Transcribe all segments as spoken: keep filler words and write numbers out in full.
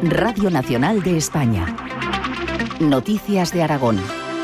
Radio Nacional de España. Noticias de Aragón.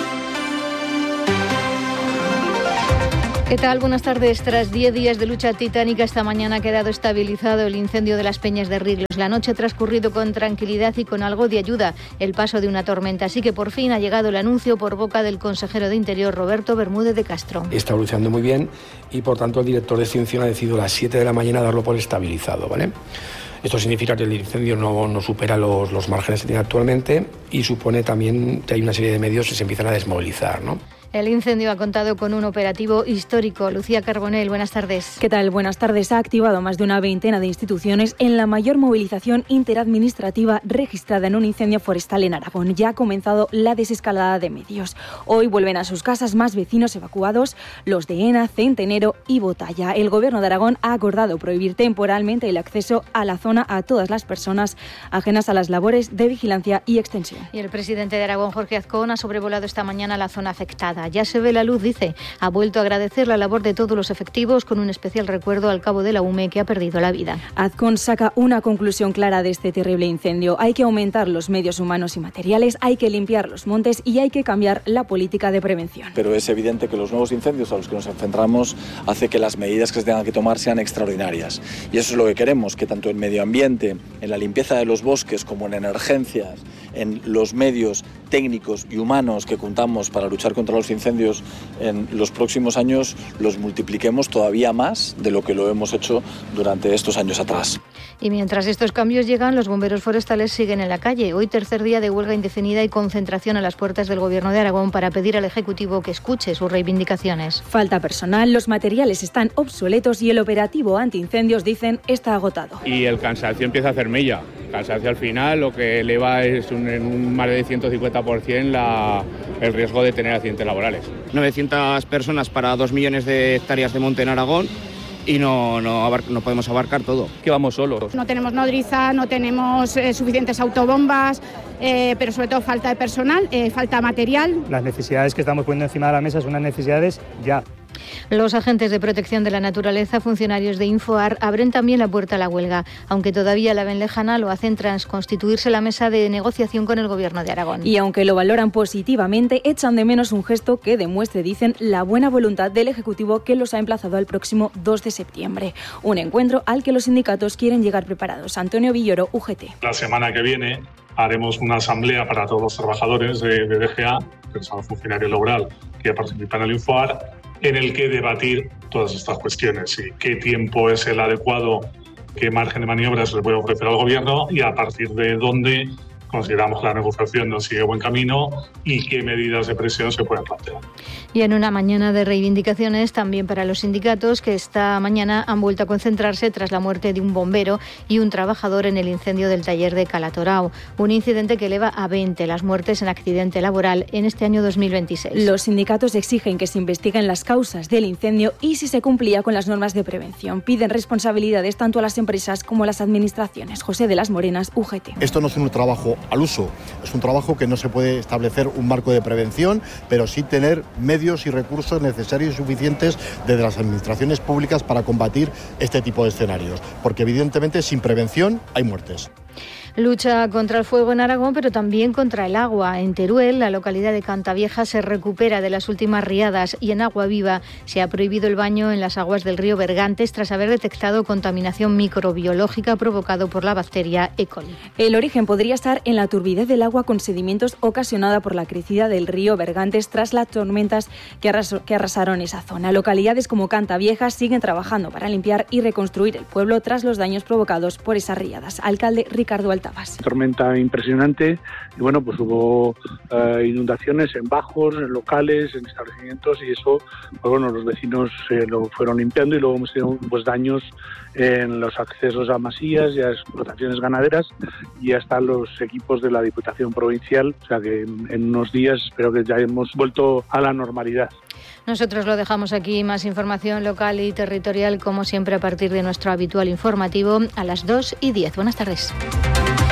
¿Qué tal? Buenas tardes. Tras diez días de lucha titánica, esta mañana ha quedado estabilizado el incendio de las Peñas de Riglos. La noche ha transcurrido con tranquilidad y con algo de ayuda, el paso de una tormenta. Así que por fin ha llegado el anuncio por boca del consejero de Interior, Roberto Bermúdez de Castro. Está evolucionando muy bien y, por tanto, el director de extinción ha decidido a las siete de la mañana darlo por estabilizado, ¿vale? Esto significa que el incendio no, no supera los, los márgenes que tiene actualmente y supone también que hay una serie de medios que se empiezan a desmovilizar, ¿no? El incendio ha contado con un operativo histórico. Lucía Carbonell, buenas tardes. ¿Qué tal? Buenas tardes. Ha activado más de una veintena de instituciones en la mayor movilización interadministrativa registrada en un incendio forestal en Aragón. Ya ha comenzado la desescalada de medios. Hoy vuelven a sus casas más vecinos evacuados, los de Ena, Centenero y Botalla. El Gobierno de Aragón ha acordado prohibir temporalmente el acceso a la zona a todas las personas ajenas a las labores de vigilancia y extensión. Y el presidente de Aragón, Jorge Azcón, ha sobrevolado esta mañana la zona afectada. Ya se ve la luz, dice. Ha vuelto a agradecer la labor de todos los efectivos con un especial recuerdo al cabo de la U M E que ha perdido la vida. Azcón saca una conclusión clara de este terrible incendio. Hay que aumentar los medios humanos y materiales, hay que limpiar los montes y hay que cambiar la política de prevención. Pero es evidente que los nuevos incendios a los que nos enfrentamos hace que las medidas que se tengan que tomar sean extraordinarias. Y eso es lo que queremos, que tanto en medio ambiente, en la limpieza de los bosques como en emergencias, en los medios técnicos y humanos que contamos para luchar contra los incendios en los próximos años los multipliquemos todavía más de lo que lo hemos hecho durante estos años atrás. Y mientras estos cambios llegan, los bomberos forestales siguen en la calle. Hoy tercer día de huelga indefinida y concentración a las puertas del Gobierno de Aragón para pedir al Ejecutivo que escuche sus reivindicaciones. Falta personal, los materiales están obsoletos y el operativo antiincendios, dicen, está agotado. Y el cansancio empieza a hacer mella. El cansancio al final lo que eleva es un, en un más de ciento cincuenta por ciento la, el riesgo de tener accidentes laborales. novecientas personas para dos millones de hectáreas de monte en Aragón y no, no, abar- no podemos abarcar todo. Que vamos solos. No tenemos nodriza, no tenemos eh, suficientes autobombas, eh, pero sobre todo falta de personal, eh, falta material. Las necesidades que estamos poniendo encima de la mesa son unas necesidades ya. Los agentes de protección de la naturaleza, funcionarios de Infoar, abren también la puerta a la huelga. Aunque todavía la ven lejana, lo hacen tras constituirse la mesa de negociación con el Gobierno de Aragón. Y aunque lo valoran positivamente, echan de menos un gesto que demuestre, dicen, la buena voluntad del Ejecutivo que los ha emplazado al próximo dos de septiembre. Un encuentro al que los sindicatos quieren llegar preparados. Antonio Villoro, U G T. La semana que viene haremos una asamblea para todos los trabajadores de, de D G A, personal funcionario laboral que participan en el Infoar, en el que debatir todas estas cuestiones y qué tiempo es el adecuado, qué margen de maniobra se le puede ofrecer al Gobierno y a partir de dónde consideramos que la negociación no sigue buen camino y qué medidas de presión se pueden plantear. Y en una mañana de reivindicaciones también para los sindicatos, que esta mañana han vuelto a concentrarse tras la muerte de un bombero y un trabajador en el incendio del taller de Calatorao, un incidente que eleva a veinte las muertes en accidente laboral en este año dos mil veintiséis. Los sindicatos exigen que se investiguen las causas del incendio y si se cumplía con las normas de prevención. Piden responsabilidades tanto a las empresas como a las administraciones. José de las Morenas, U G T. Esto no es un trabajo al uso, es un trabajo que no se puede establecer un marco de prevención, pero sí tener medios y recursos necesarios y suficientes desde las administraciones públicas para combatir este tipo de escenarios, porque evidentemente sin prevención hay muertes. Lucha contra el fuego en Aragón, pero también contra el agua. En Teruel, la localidad de Cantavieja se recupera de las últimas riadas y en Agua Viva se ha prohibido el baño en las aguas del río Bergantes tras haber detectado contaminación microbiológica provocado por la bacteria E. coli. El origen podría estar en la turbidez del agua con sedimentos ocasionada por la crecida del río Bergantes tras las tormentas que, arrasó, que arrasaron esa zona. Localidades como Cantavieja siguen trabajando para limpiar y reconstruir el pueblo tras los daños provocados por esas riadas. Alcalde Ricardo Alta. Tormenta impresionante y bueno, pues hubo uh, inundaciones en bajos, en locales, en establecimientos y eso, pues bueno, los vecinos eh, lo fueron limpiando y luego hemos tenido pues daños en los accesos a masías y a explotaciones ganaderas y hasta los equipos de la Diputación Provincial, o sea que en, en unos días espero que ya hemos vuelto a la normalidad. Nosotros lo dejamos aquí. Más información local y territorial, como siempre, a partir de nuestro habitual informativo a las dos y diez. Buenas tardes.